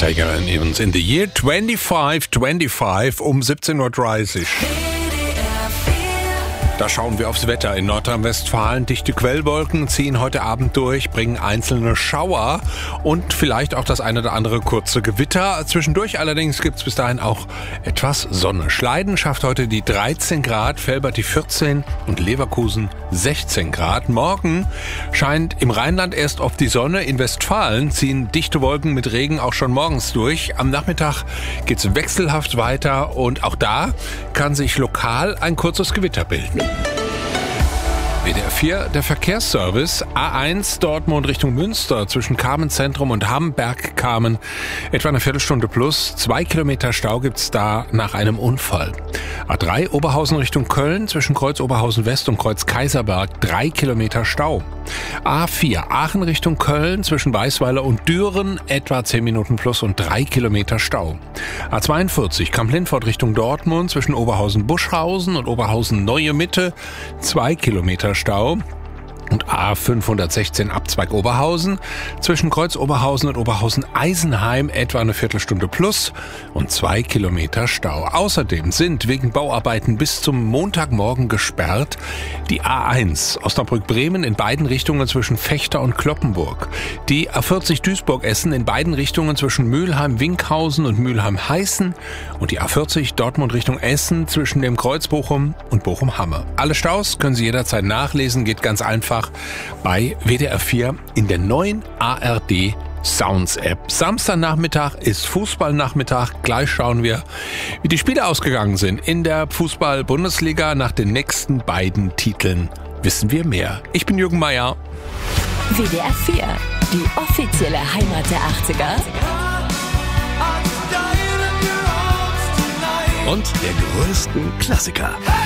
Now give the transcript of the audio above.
Take Evans in the Year 2525 um 17.30 Uhr. Da schauen wir aufs Wetter in Nordrhein-Westfalen. Dichte Quellwolken ziehen heute Abend durch, bringen einzelne Schauer und vielleicht auch das eine oder andere kurze Gewitter. Zwischendurch allerdings gibt es bis dahin auch etwas Sonne. Schleiden schafft heute die 13 Grad, Velbert die 14 und Leverkusen 16 Grad. Morgen scheint im Rheinland erst oft die Sonne. In Westfalen ziehen dichte Wolken mit Regen auch schon morgens durch. Am Nachmittag geht es wechselhaft weiter und auch da kann sich lokal ein kurzes Gewitter bilden. WDR 4, der Verkehrsservice. A1 Dortmund Richtung Münster zwischen Kamenz-Zentrum und Hamberg-Kamen. Etwa eine Viertelstunde plus. 2 Kilometer Stau gibt's da nach einem Unfall. A3 Oberhausen Richtung Köln zwischen Kreuz Oberhausen West und Kreuz Kaiserberg. 3 Kilometer Stau. A4 Aachen Richtung Köln zwischen Weißweiler und Düren. Etwa 10 Minuten plus und 3 Kilometer Stau. A42 Kamp-Lindfort Richtung Dortmund zwischen Oberhausen-Buschhausen und Oberhausen-Neue Mitte. 2 Kilometer Stau. Und A516 Abzweig Oberhausen zwischen Kreuz Oberhausen und Oberhausen-Eisenheim etwa eine Viertelstunde plus und 2 Kilometer Stau. Außerdem sind wegen Bauarbeiten bis zum Montagmorgen gesperrt die A1 Osnabrück-Bremen in beiden Richtungen zwischen Vechta und Cloppenburg, die A40 Duisburg-Essen in beiden Richtungen zwischen Mülheim-Winkhausen und Mülheim-Heißen und die A40 Dortmund Richtung Essen zwischen dem Kreuz Bochum und Bochum-Hamme. Alle Staus können Sie jederzeit nachlesen, geht ganz einfach bei WDR 4 in der neuen ARD Sounds App. Samstagnachmittag ist Fußballnachmittag. Gleich schauen wir, wie die Spiele ausgegangen sind in der Fußball-Bundesliga. Nach den nächsten beiden Titeln wissen wir mehr. Ich bin Jürgen Meier. WDR 4, die offizielle Heimat der 80er. Und der größten Klassiker.